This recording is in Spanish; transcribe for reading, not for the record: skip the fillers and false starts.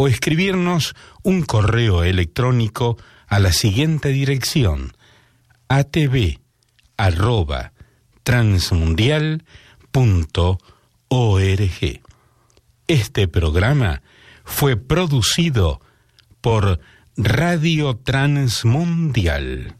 o escribirnos un correo electrónico a la siguiente dirección: atv@transmundial.org. Este programa fue producido por Radio Transmundial.